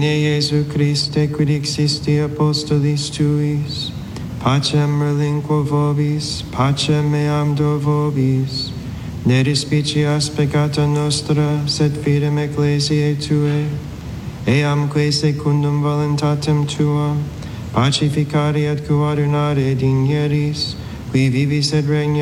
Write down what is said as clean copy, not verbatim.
Iesu Christe, quid existi apostolis tuis, pacem relinquo vobis, pacem meam do vobis, ne respicias peccata nostra, sed fidem ecclesiae tuae, eamque secundum voluntatem tuam, pacificare et coadunare digneris, qui vivis et regnas